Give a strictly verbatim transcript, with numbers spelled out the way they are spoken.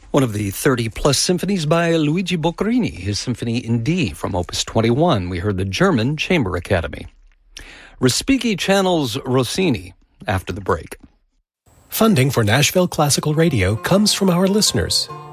One of the thirty-plus symphonies by Luigi Boccherini, his Symphony in D from Opus twenty-one. We heard the German Chamber Academy. Respighi channels Rossini after the break. Funding for Nashville Classical Radio comes from our listeners.